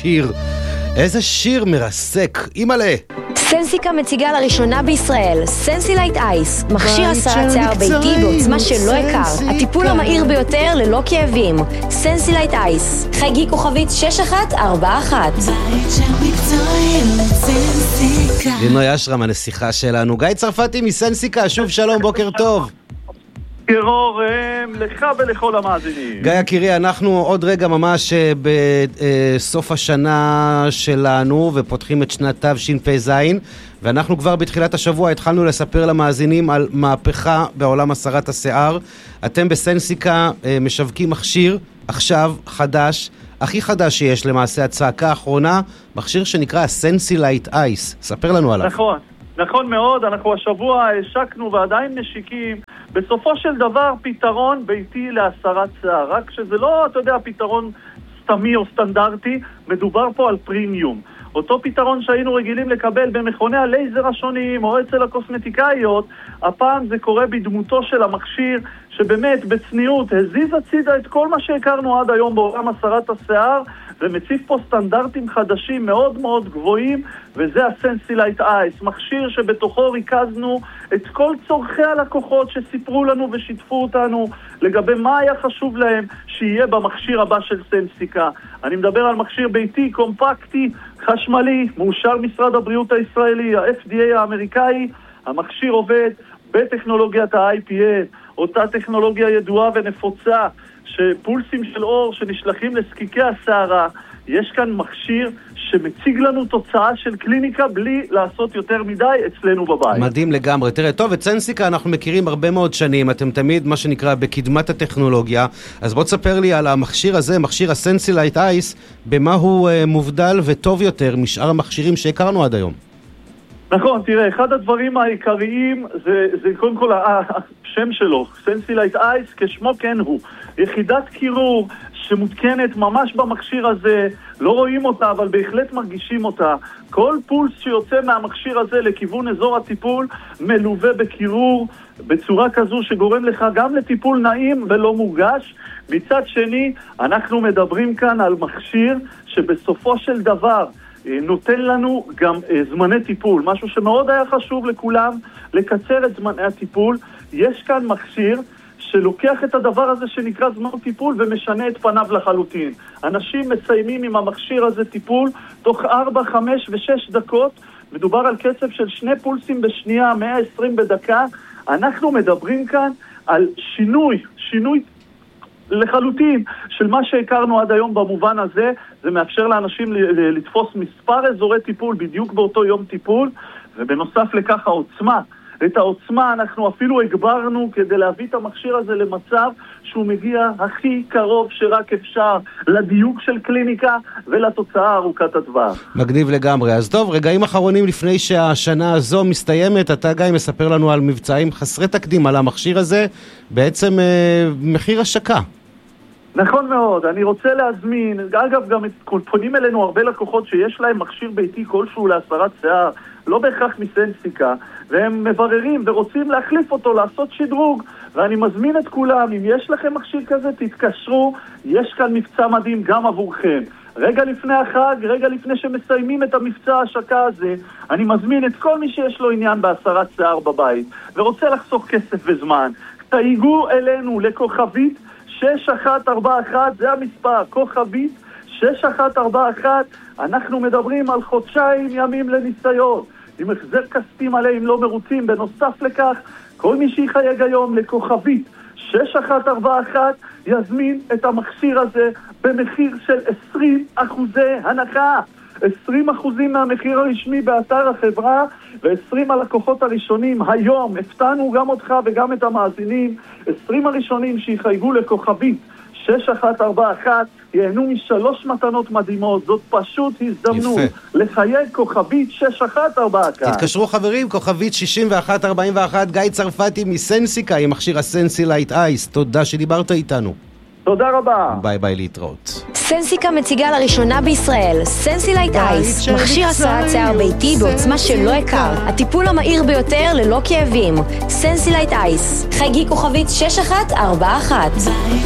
שיר. איזה שיר מרסק, אימאלה. סנסיקה מציגה לראשונה בישראל סנסילייט אייס, מכשיר הסרת שיער ביתי בעוצמה שלא הכר, הטיפול המהיר ביותר ללא כאבים. סנסילייט אייס, חייגי כוכבית 6141. לינוי אשרם הנסיכה שלנו. גיא צרפתי מסנסיקה, שוב שלום, בוקר טוב. קרורם לך ולכל המאזינים. גיא יקירי, אנחנו עוד רגע ממש בסוף השנה שלנו ופותחים את שנת תשפ"ז, ואנחנו כבר בתחילת השבוע התחלנו לספר למאזינים על מהפכה בעולם הסרת השיער. אתם בסנסיקה משווקים מכשיר עכשיו חדש, הכי חדש שיש למעשה, הצעקה האחרונה, מכשיר שנקרא סנסילייט אייס. ספר לנו עליו. נכון מאוד, אנחנו השבוע השקנו ועדיין משיקים בסופו של דבר פתרון ביתי להסרת שיער, רק שזה לא, אתה יודע, פתרון סתמי או סטנדרטי, מדובר פה על פרימיום. אותו פתרון שהיינו רגילים לקבל במכוני הלייזר השונים או אצל הקוסמטיקאיות, הפעם זה קורה בדמותו של המכשיר שבאמת בצניעות הזיז הצידה את כל מה שהכרנו עד היום בעולם הסרת השיער, ומציב פה סטנדרטים חדשים מאוד מאוד גבוהים, וזה הסנסילייט אייס, מכשיר שבתוכו ריכזנו את כל צורכי הלקוחות שסיפרו לנו ושיתפו אותנו לגבי מה היה חשוב להם שיהיה במכשיר הבא של סנסיקה. אני מדבר על מכשיר ביתי, קומפקטי, חשמלי, מאושר משרד הבריאות הישראלי, ה-FDA האמריקאי. המכשיר עובד בטכנולוגיית ה-IPS, אותה טכנולוגיה ידועה ונפוצה, שפולסים של אור שנשלחים לסקיקי השערה. יש כאן מכשיר שמציג לנו תוצאה של קליניקה בלי לעשות יותר מדי אצלנו בבית. מדהים לגמרי. תראה, טוב, את סנסיקה אנחנו מכירים הרבה מאוד שנים, אתם תמיד מה שנקרא בקדמת הטכנולוגיה, אז בוא תספר לי על המכשיר הזה, מכשיר הסנסילייט אייס, במה הוא מובדל וטוב יותר משאר המכשירים שהכרנו עד היום. נכון, תראה, אחד הדברים העיקריים זה קודם כל השם שלו, סנסילייט אייס, כשמו כן הוא. יחידת קירור שמותקנת ממש במכשיר הזה, לא רואים אותה, אבל בהחלט מרגישים אותה. כל פולס שיוצא מהמכשיר הזה לכיוון אזור הטיפול מלווה בקירור בצורה כזו שגורם לך גם לטיפול נעים ולא מורגש. מצד שני, אנחנו מדברים כאן על מכשיר שבסופו של דבר נותן לנו גם זמני טיפול, משהו שמאוד היה חשוב לכולם, לקצר את זמני הטיפול. יש כאן מכשיר שלוקח את הדבר הזה שנקרא זמן טיפול ומשנה את פניו לחלוטין. אנשים מסיימים עם המכשיר הזה טיפול תוך 4, 5 ו-6 דקות. מדובר על קצב של 2 פולסים בשנייה, 120 בדקה. אנחנו מדברים כאן על שינוי לחלוטין של מה שהכרנו עד היום במובן הזה. זה מאפשר לאנשים לתפוס מספר אזורי טיפול בדיוק באותו יום טיפול, ובנוסף לכך העוצמה. את העוצמה אנחנו אפילו הגברנו כדי להביא את המכשיר הזה למצב שהוא מגיע הכי קרוב שרק אפשר לדיוק של קליניקה ולתוצאה ארוכת הטווח. מגניב לגמרי. אז טוב, רגעים אחרונים לפני שהשנה הזו מסתיימת, אתה גיא מספר לנו על מבצעים חסרי תקדים על המכשיר הזה, בעצם מחיר השקה. נכון מאוד, אני רוצה להזמין, אגב גם פונים אלינו הרבה לקוחות שיש להם מכשיר ביתי כלשהו להסרת שיער, לא בהכרח מסנסיקה, והם מבררים ורוצים להחליף אותו, לעשות שדרוג, ואני מזמין את כולם, אם יש לכם מכשיר כזה תתקשרו, יש כאן מבצע מדהים גם עבורכם. רגע לפני החג, רגע לפני שמסיימים את המבצע ההשקה הזה, אני מזמין את כל מי שיש לו עניין בהסרת שיער בבית ורוצה לחסוך כסף וזמן, תייגו אלינו לכוכבית 6141, זה המספר, כוכבית 6141. אנחנו מדברים על חודשיים ימים לניסיון, עם החזר כספי מלא אם לא מרוצים. בנוסף לכך, כל מי שיחייג היום לכוכבית 6141 יזמין את המכשיר הזה במחיר של 20% הנחה. 20% מהמחיר הרשמי באתר החברה, ו20 הלקוחות הראשונים היום, הפתענו גם אותך וגם את המאזינים, 20 הראשונים שיחייגו לכוכבית 6141 ייהנו מ3 מתנות מדהימות. זאת פשוט הזדמנות לחייג כוכבית 6141. תתקשרו חברים, כוכבית 6141. גיא צרפתי מסנסיקה עם מכשיר הסנסילייט אייס, תודה שדיברת איתנו. תודה רבה. ביי ביי, להתראות. סנסיקה מציגה לראשונה בישראל סנסילייט אייס, מכשיר הסרת שיער ביתי בעוצמה שלא הכר, הטיפול המהיר ביותר ללא כאבים. סנסילייט אייס, חייגי כוכבית 6141.